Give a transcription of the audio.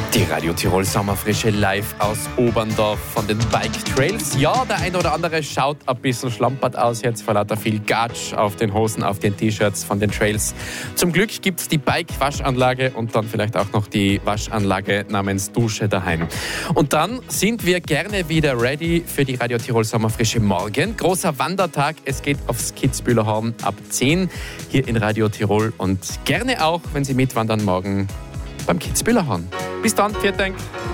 Die Radio Tirol Sommerfrische live aus Oberndorf von den Bike Trails. Ja, der eine oder andere schaut ein bisschen schlampert aus jetzt vor lauter viel Gatsch auf den Hosen, auf den T-Shirts von den Trails. Zum Glück gibt es die Bike-Waschanlage und dann vielleicht auch noch die Waschanlage namens Dusche daheim. Und dann sind wir gerne wieder ready für die Radio Tirol Sommerfrische morgen. Großer Wandertag, es geht aufs Kitzbüheler ab 10 hier in Radio Tirol und gerne auch, wenn Sie mitwandern morgen beim Kitzbüheler. Bis dann, vielen Dank.